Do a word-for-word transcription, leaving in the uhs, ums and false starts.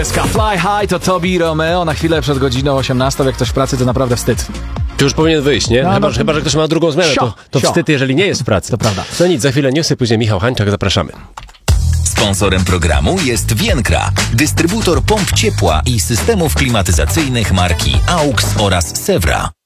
Fly High to Tobi Romeo na chwilę przed godziną osiemnastą. Jak ktoś w pracy, to naprawdę wstyd. Tu już powinien wyjść, nie? No, chyba, no, że, chyba, że ktoś ma drugą zmianę, sio, to, to sio. wstyd, jeżeli nie jest w pracy. To prawda. No nic, za chwilę newsy, później Michał Hańczak, zapraszamy. Sponsorem programu jest Vienkra, dystrybutor pomp ciepła i systemów klimatyzacyjnych marki A U X oraz Sewra.